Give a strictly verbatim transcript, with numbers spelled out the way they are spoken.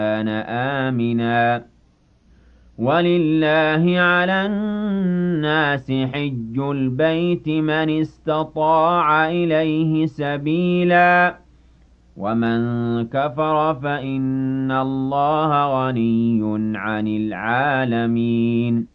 كان آمنا ولله على الناس حج البيت من استطاع إليه سبيلا ومن كفر فإن الله غني عن العالمين